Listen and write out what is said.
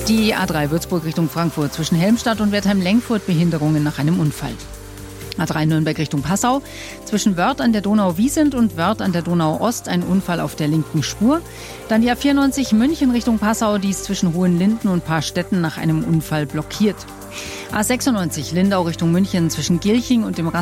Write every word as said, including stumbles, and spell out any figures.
Die A drei Würzburg Richtung Frankfurt zwischen Helmstadt und Wertheim-Lengfurt Behinderungen nach einem Unfall. A drei Nürnberg Richtung Passau. Zwischen Wörth an der Donau-Wiesent und Wörth an der Donau-Ost ein Unfall auf der linken Spur. Dann die A vierundneunzig München Richtung Passau, die ist zwischen Hohenlinden und Paarstetten nach einem Unfall blockiert. A sechsundneunzig Lindau Richtung München zwischen Gilching und dem